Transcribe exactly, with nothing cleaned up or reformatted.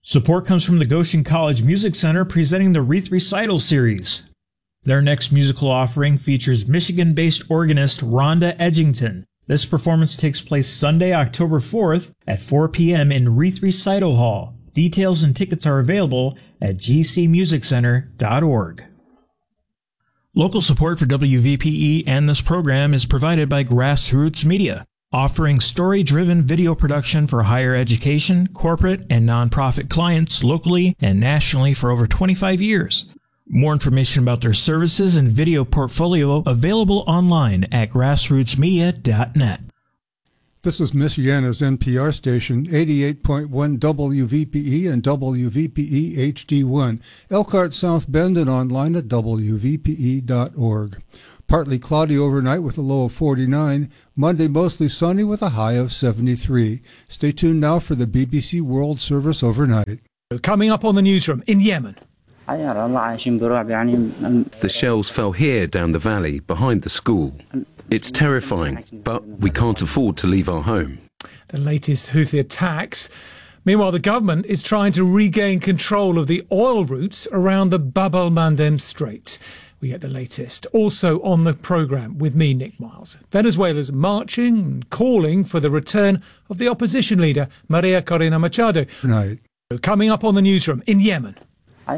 Support comes from the Goshen College Music Center presenting the Wreath Recital Series. Their next musical offering features Michigan-based organist Rhonda Edgington. This performance takes place Sunday, October fourth at four p.m. in Wreath Recital Hall. Details and tickets are available at g c music center dot org. Local support for W V P E and this program is provided by Grassroots Media, offering story-driven video production for higher education, corporate, and nonprofit clients locally and nationally for over twenty-five years. More information about their services and video portfolio available online at grassroots media dot net. This is Michiana's N P R station, eighty-eight point one W V P E and W V P E H D one, Elkhart, South Bend, and online at W V P E dot org. Partly cloudy overnight with a low of forty-nine. Monday mostly sunny with a high of seventy-three. Stay tuned now for the B B C World Service overnight. Coming up on the newsroom in Yemen. The shells fell here down the valley behind the school. It's terrifying, but we can't afford to leave our home. The latest Houthi attacks. Meanwhile, the government is trying to regain control of the oil routes around the Bab el-Mandeb Strait. We get the latest also on the programme with me, Nick Miles. Venezuela's marching and calling for the return of the opposition leader, Maria Corina Machado. Night. Coming up on the newsroom in Yemen.